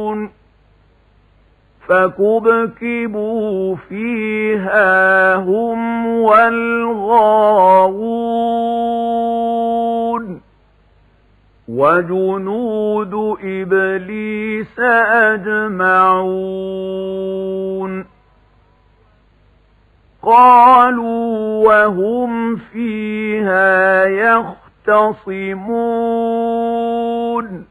فكبكبوا فيها هم والغاوون وجنود إبليس أجمعون قالوا وهم فيها يختصمون